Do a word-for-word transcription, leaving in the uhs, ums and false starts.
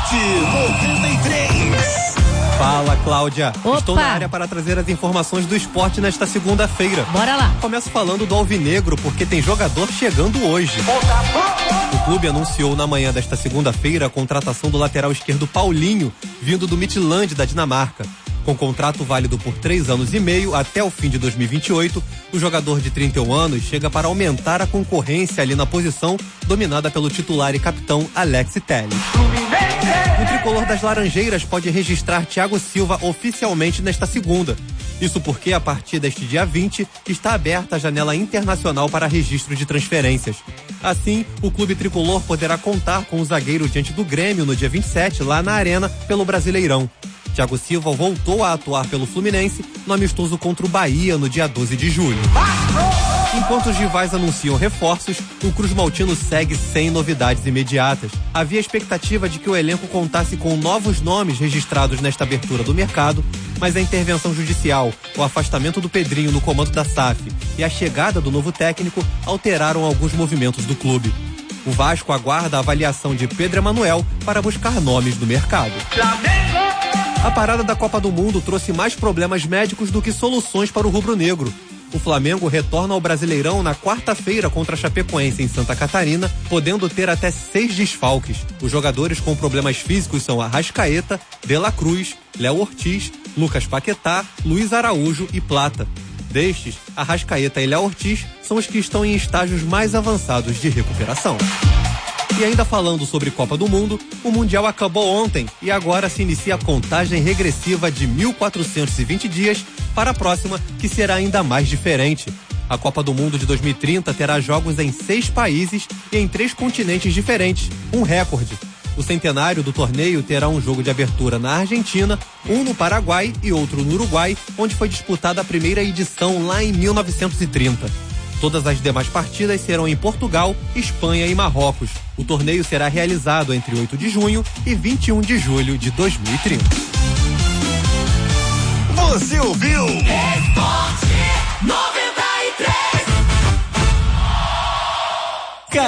Esporte noventa e três. Fala, Cláudia. Opa. Estou na área para trazer as informações do esporte nesta segunda-feira. Bora lá. Começo falando do Alvinegro, porque tem jogador chegando hoje. O clube anunciou na manhã desta segunda-feira a contratação do lateral esquerdo Paulinho, vindo do Midtjylland da Dinamarca. Com contrato válido por três anos e meio até o fim de dois mil e vinte e oito, o jogador de trinta e um anos chega para aumentar a concorrência ali na posição dominada pelo titular e capitão Alex Telles. O tricolor das Laranjeiras pode registrar Thiago Silva oficialmente nesta segunda. Isso porque, a partir deste dia vinte, está aberta a janela internacional para registro de transferências. Assim, o clube tricolor poderá contar com o zagueiro diante do Grêmio no dia vinte e sete, lá na Arena, pelo Brasileirão. Thiago Silva voltou a atuar pelo Fluminense no amistoso contra o Bahia no dia doze de julho. Enquanto os rivais anunciam reforços, o Cruz Maltino segue sem novidades imediatas. Havia expectativa de que o elenco contasse com novos nomes registrados nesta abertura do mercado, mas a intervenção judicial, o afastamento do Pedrinho no comando da S A F e a chegada do novo técnico alteraram alguns movimentos do clube. O Vasco aguarda a avaliação de Pedro Emanuel para buscar nomes no mercado. A parada da Copa do Mundo trouxe mais problemas médicos do que soluções para o rubro-negro. O Flamengo retorna ao Brasileirão na quarta-feira contra a Chapecoense em Santa Catarina, podendo ter até seis desfalques. Os jogadores com problemas físicos são Arrascaeta, De La Cruz, Léo Ortiz, Lucas Paquetá, Luiz Araújo e Plata. Destes, Arrascaeta e Léo Ortiz são os que estão em estágios mais avançados de recuperação. E ainda falando sobre Copa do Mundo, o Mundial acabou ontem e agora se inicia a contagem regressiva de mil quatrocentos e vinte dias para a próxima, que será ainda mais diferente. A Copa do Mundo de dois mil e trinta terá jogos em seis países e em três continentes diferentes, um recorde. O centenário do torneio terá um jogo de abertura na Argentina, um no Paraguai e outro no Uruguai, onde foi disputada a primeira edição lá em mil novecentos e trinta. Todas as demais partidas serão em Portugal, Espanha e Marrocos. O torneio será realizado entre oito de junho e vinte e um de julho de dois mil e trinta. Você ouviu?